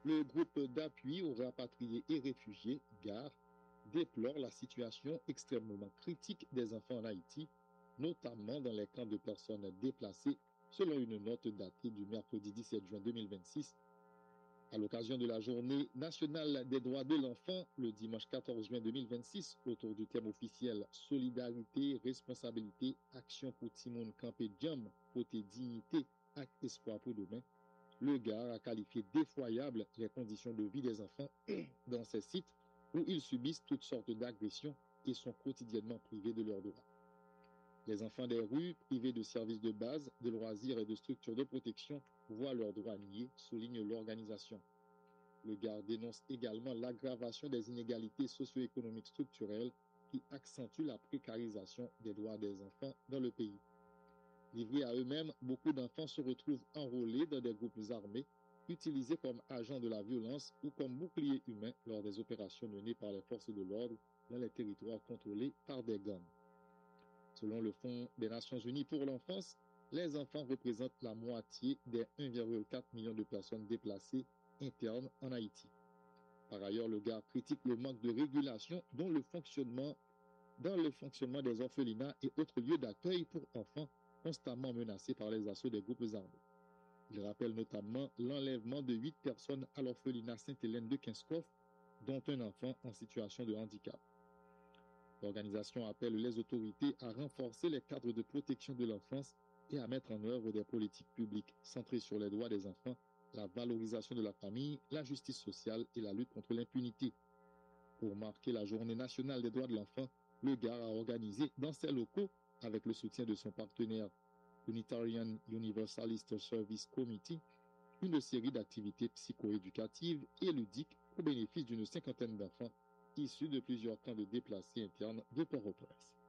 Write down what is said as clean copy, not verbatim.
Le groupe d'appui aux rapatriés et réfugiés, GAR, déplore la situation extrêmement critique des enfants en Haïti, notamment dans les camps de personnes déplacées, selon une note datée du mercredi 17 juin 2026. À l'occasion de la Journée nationale des droits de l'enfant, le dimanche 14 juin 2026, autour du thème officiel Solidarité, responsabilité, action pour Timoun Campé Diam, côté dignité, acte espoir pour demain, le GAR a qualifié d'effroyables les conditions de vie des enfants dans ces sites où ils subissent toutes sortes d'agressions et sont quotidiennement privés de leurs droits. Les enfants des rues, privés de services de base, de loisirs et de structures de protection, voient leurs droits niés, souligne l'organisation. Le GAR dénonce également l'aggravation des inégalités socio-économiques structurelles qui accentuent la précarisation des droits des enfants dans le pays. Livrés à eux-mêmes, beaucoup d'enfants se retrouvent enrôlés dans des groupes armés, utilisés comme agents de la violence ou comme boucliers humains lors des opérations menées par les forces de l'ordre dans les territoires contrôlés par des gangs. Selon le Fonds des Nations Unies pour l'enfance, les enfants représentent la moitié des 1,4 million de personnes déplacées internes en Haïti. Par ailleurs, le GAR critique le manque de régulation dans le fonctionnement des orphelinats et autres lieux d'accueil pour enfants constamment menacés par les assauts des groupes armés. Il rappelle notamment l'enlèvement de 8 personnes à l'orphelinat Sainte-Hélène de Kinskov, dont un enfant en situation de handicap. L'organisation appelle les autorités à renforcer les cadres de protection de l'enfance et à mettre en œuvre des politiques publiques centrées sur les droits des enfants, la valorisation de la famille, la justice sociale et la lutte contre l'impunité. Pour marquer la Journée nationale des droits de l'enfant, le GAR a organisé dans ses locaux, avec le soutien de son partenaire Unitarian Universalist Service Committee, une série d'activités psychoéducatives et ludiques au bénéfice d'une cinquantaine d'enfants issus de plusieurs camps de déplacés internes de Port-au-Prince.